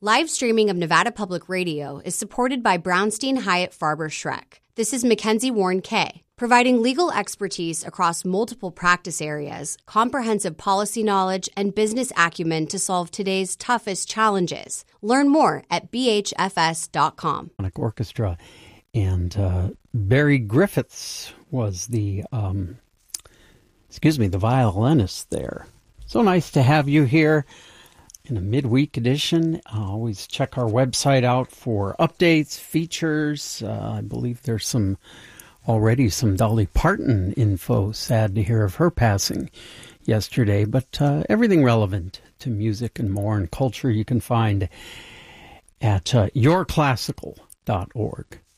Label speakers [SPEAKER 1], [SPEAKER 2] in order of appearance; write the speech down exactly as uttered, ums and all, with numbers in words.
[SPEAKER 1] Live streaming of Nevada Public Radio is supported by Brownstein Hyatt Farber Schreck. This is Mackenzie Warren Kay, providing legal expertise across multiple practice areas, comprehensive policy knowledge, and business acumen to solve today's toughest challenges. Learn more at b h f s dot com.
[SPEAKER 2] Orchestra, and uh, Barry Griffiths was the, um, excuse me, the violinist there. So nice to have you here in a midweek edition. Uh, always check our website out for updates, features. Uh, I believe there's some already some Dolly Parton info. Sad to hear of her passing yesterday, but uh, everything relevant to music and more and culture you can find at uh, your classical dot org.